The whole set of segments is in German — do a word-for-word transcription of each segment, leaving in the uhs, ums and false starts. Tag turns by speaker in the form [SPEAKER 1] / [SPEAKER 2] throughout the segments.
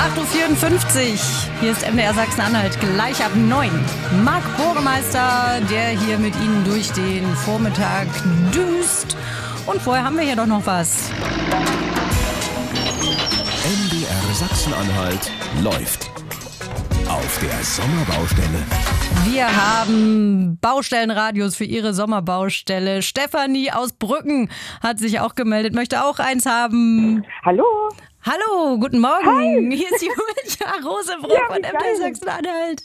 [SPEAKER 1] acht Uhr vierundfünfzig. Hier ist M D R Sachsen-Anhalt, gleich ab neun. Marc Burgemeister, der hier mit Ihnen durch den Vormittag düst. Und vorher haben wir hier doch noch was.
[SPEAKER 2] M D R Sachsen-Anhalt läuft auf der Sommerbaustelle.
[SPEAKER 1] Wir haben Baustellenradios für Ihre Sommerbaustelle. Stefanie aus Brücken hat sich auch gemeldet, möchte auch eins haben.
[SPEAKER 3] Hallo.
[SPEAKER 1] Hallo, guten Morgen.
[SPEAKER 3] Hi.
[SPEAKER 1] Hier ist Julia Rosenbrock
[SPEAKER 3] Ja,
[SPEAKER 1] von
[SPEAKER 3] wie
[SPEAKER 1] M D R
[SPEAKER 3] geil.
[SPEAKER 1] Sachsen-Anhalt.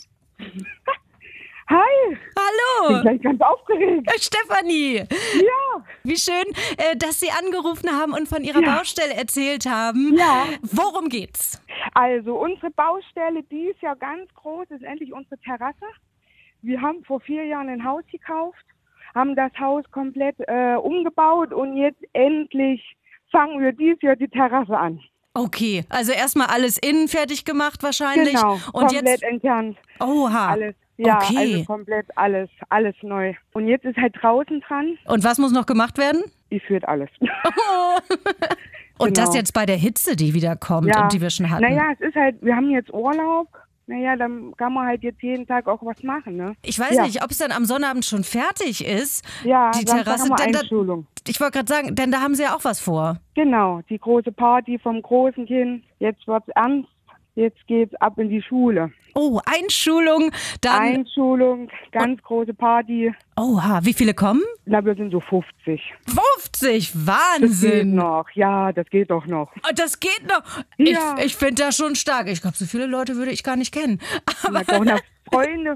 [SPEAKER 3] Hi.
[SPEAKER 1] Hallo.
[SPEAKER 3] Ich bin gleich ganz aufgeregt.
[SPEAKER 1] Stefanie,
[SPEAKER 3] Ja.
[SPEAKER 1] wie schön, äh, dass Sie angerufen haben und von Ihrer
[SPEAKER 3] Ja.
[SPEAKER 1] Baustelle erzählt haben.
[SPEAKER 3] Ja.
[SPEAKER 1] Worum geht's?
[SPEAKER 3] Also unsere Baustelle, die ist ja ganz groß, ist endlich unsere Terrasse. Wir haben vor vier Jahren ein Haus gekauft, haben das Haus komplett äh, umgebaut und jetzt endlich fangen wir dieses Jahr die Terrasse an.
[SPEAKER 1] Okay, also erstmal alles innen fertig gemacht wahrscheinlich.
[SPEAKER 3] Genau,
[SPEAKER 1] Und
[SPEAKER 3] komplett
[SPEAKER 1] jetzt,
[SPEAKER 3] entkernt.
[SPEAKER 1] oha,
[SPEAKER 3] Alles. Ja,
[SPEAKER 1] okay.
[SPEAKER 3] also komplett alles, alles neu. Und jetzt ist halt draußen dran,
[SPEAKER 1] Und was muss noch gemacht werden?
[SPEAKER 3] die führt alles.
[SPEAKER 1] Und
[SPEAKER 3] Genau.
[SPEAKER 1] das jetzt bei der Hitze, die wieder kommt
[SPEAKER 3] Ja.
[SPEAKER 1] und die wir schon hatten.
[SPEAKER 3] Naja, es ist halt, wir haben jetzt Urlaub. Naja, dann kann man halt jetzt jeden Tag auch was machen, ne?
[SPEAKER 1] Ich weiß
[SPEAKER 3] Ja.
[SPEAKER 1] nicht, ob es dann am Sonnabend schon fertig ist.
[SPEAKER 3] Ja,
[SPEAKER 1] die
[SPEAKER 3] Samstag
[SPEAKER 1] Terrasse.
[SPEAKER 3] haben wir
[SPEAKER 1] Denn da,
[SPEAKER 3] Einschulung.
[SPEAKER 1] ich wollte gerade sagen, denn da haben Sie ja auch was vor.
[SPEAKER 3] Genau, die große Party vom großen Kind. Jetzt wird's ernst. Jetzt geht's ab in die Schule.
[SPEAKER 1] Oh, Einschulung, dann.
[SPEAKER 3] Einschulung, ganz große Party.
[SPEAKER 1] Oha, wie viele kommen?
[SPEAKER 3] Na, wir sind so fünfzig.
[SPEAKER 1] fünfzig,
[SPEAKER 3] Das geht
[SPEAKER 1] Wahnsinn.
[SPEAKER 3] noch. Ja, das geht doch noch.
[SPEAKER 1] Oh, das geht noch.
[SPEAKER 3] Ja.
[SPEAKER 1] Ich, ich finde das schon stark. Ich glaube, so viele Leute würde ich gar nicht kennen.
[SPEAKER 3] Na, doch noch Freunde